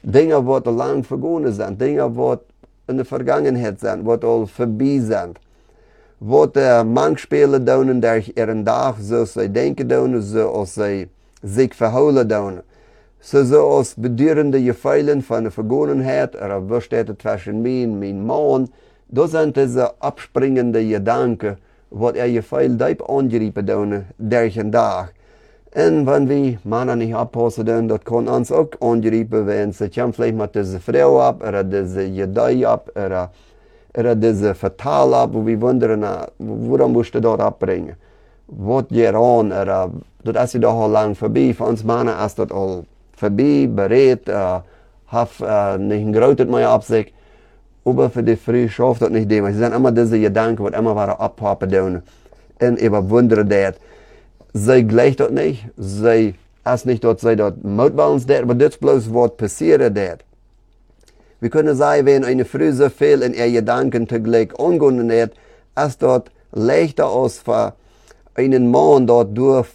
Dinge, die lang vergangen sind, Dinge, die in der Vergangenheit sind, die all vorbei sind. Wat manspelen doen durch ihren Tag, so sie denken doen, so als sie sich verholen doen. So als bedurende Gefühle von der Vergangenheit, oder was steht zwischen mir und meinem Mann, das sind diese abspringende Gedanken, was Gefühl deep angeriepen doen durch den Tag. Und wenn wir Männer nicht abpassen, das kann uns auch angeriepen werden. Sie kommen vielleicht mit dieser Frau ab, oder diese Gedei ab, oder diese Vertal ab, wo wir wundern, woran musst du dort abbringen? Was geht an, oder das ist ja doch al lang vorbei. Für uns Männer ist das al vorbei, bereit, hat nicht ein Großes mehr ab sich. Aber für die Frau schafft das nicht dem. Sie sind immer diese Gedanken, die immer wieder abhaben tun. Und überwundern das. Sie gleicht das nicht. Sie ist nicht, dass sie das mutwillens das, aber das ist bloß, was passiert das. Wir können sagen, wenn eine Frau so viel in ihr Gedanken zugleich angehen hat, ist das leichter als für einen Mann, der durch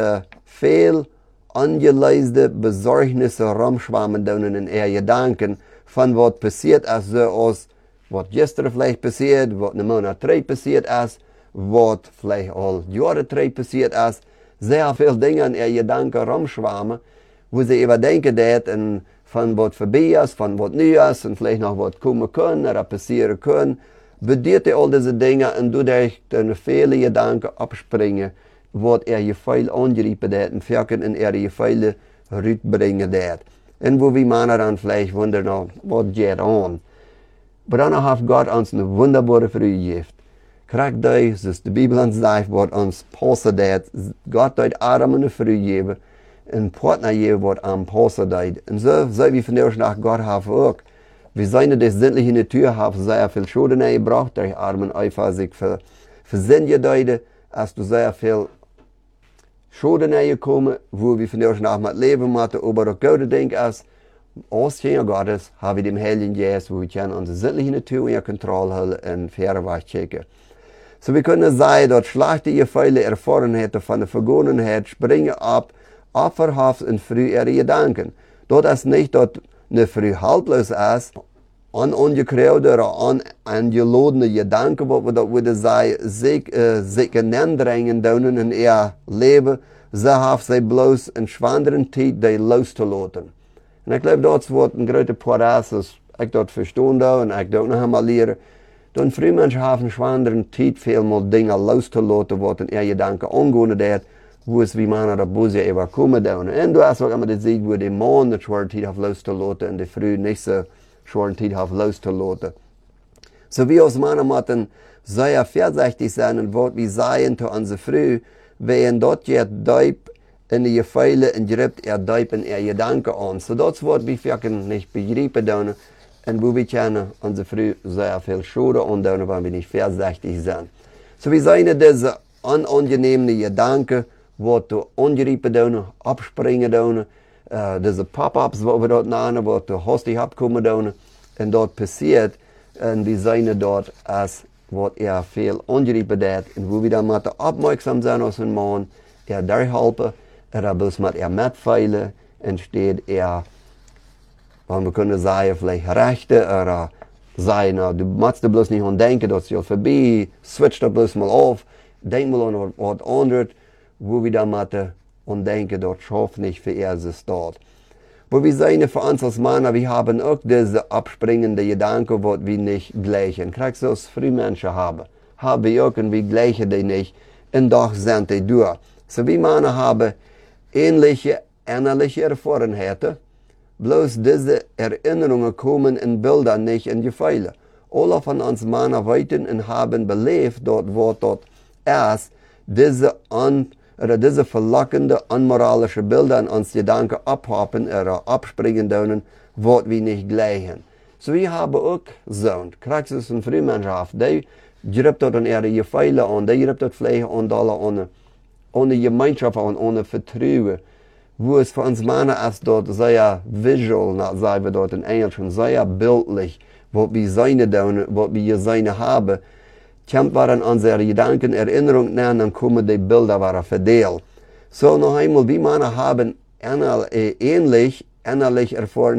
viel angeleiste Besorgnisse rumschwammen in ihr Gedanken, von was passiert ist, so als was gestern vielleicht passiert, was einen Monat drei passiert ist, was vielleicht all Jahre drei passiert ist. Sehr viele Dinge in ihr Gedanken rumschwammen, wo sie überdenken, dass von was vorbei ist, von was neu ist und vielleicht noch was kommen kann oder passieren kann, bedient all diese Dinge und du durch deine vielen Gedanken abspringen, was Gefühl angeriepen hat und verken in Gefühle rüberbringen hat. Und wo wir Männer dann vielleicht wundern, was geht an. Aber dann hat Gott uns eine wunderbare Früh gegeben. Kriegt das ist die Bibel uns sagt, was uns passen hat. Gott hat Adam eine Früh gegeben. Een partner je wat aan passen deed. En zo wie vandaag nach Gott haben auch. Wir seien das sämtlich in der Tür haben sehr viel Schulden gebracht, durch Armen einfach sich versenden deuten, als du sehr viel Schulden gekommen, wo wir vandaag nach mit Leben machen, aber das gute Ding ist, als Kinder Gottes haben wir dem Heiligen Geist, wo wir unsere sämtlich in der Tür in Kontrolle halten und Fährweg checken. So wir können sagen, dass schlechte Gefühle erfahren hätte von der Vergangenheit, springen ab, Opferhaft und früh ihre Gedanken. Das ist nicht, dass eine Früh haltlos ist, an ungekräude oder angelodene Gedanken, was wir da würde sagen, sich hinandrängen in ihr Leben, sie haben sie bloß in schwanderen Zeit, die loszulassen. Und ich glaube, das wird ein großer Prozess, dass ich das verstehen und ich das noch einmal lehre. Dann früh Menschen haben in schwanderen Zeit viel mehr Dinge loszulassen, was in ihr Gedanken angehen wird, wo es wie man oder böse überkommen da. Und du hast auch immer gesehen, wo der Mann eine schwere Zeit hat loszulassen und die Frau nicht so schwere Zeit hat loszulassen. So wie aus meiner Mutter sehr vorsichtig sein und was wir sagen zu unserer Frau, wenn dort jetzt deep in die Gefühle und gibt deep in ihr Gedanken an. So das wird wir wirklich nicht begreifen dann und wo wir können unsere Frau sehr viel Schuld andauern, wenn wir nicht vorsichtig sind. So wir sagen diese unangenehmen Gedanken, was du angeriepen doen, abspringen doen, diese Pop-ups, was wir dort nennen, was du hastig abkommen doen, und dort passiert, und wir sehen dort, als was viel angeriepen hat, und wo wir dann mit aufmerksam sein als ein Mann, da helfen, bloß mit mitfeilen, entsteht wenn wir können sagen, vielleicht Rechte, oder sagen, du musst bloß nicht an denken, dass es vorbei, switch das bloß mal auf, denk mal an was anderes, wo wir dann machen und denken, dort schafft nicht für erstes dort. Wo wir sagen, für uns als Männer, wir haben auch diese abspringende Gedanken, die wir nicht gleichen. Kriegst du als Frühmenschen haben wir auch und wir gleichen die nicht, und doch sind die durch. So wir Männer haben ähnliche innerliche Erfahrungen, bloß diese Erinnerungen kommen in Bilder, nicht in Gefühle. Alle von uns Männer weiten und haben belebt, dort wo dort ist, diese verlockende, unmoralische Bilder in uns Gedanken abhaben oder abspringen können, was wir nicht gleichen. So wir haben auch Sohn, Christus und Frühmannschaft, die gibt dort an ihre Gefühle an, die gibt dort vielleicht an ohne Gemeinschaft an, ohne Vertrauen. Wo es für uns Männer ist dort sehr visual, sagen wir dort in Englisch, sehr bildlich, was wir sein tun, was wir sein haben. Kommt waren unsere Gedanken Erinnerung nehmen, dann kommen die Bilder waren verteilt. So noch einmal, wir Männer haben ähnlich erfahren